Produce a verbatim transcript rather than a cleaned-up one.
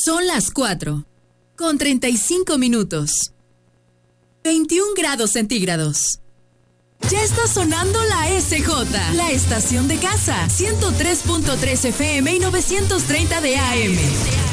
Son las cuatro, con treinta y cinco minutos. veintiún grados centígrados. Ya está sonando la S J, la estación de casa, ciento tres punto tres F M y novecientos treinta de A M.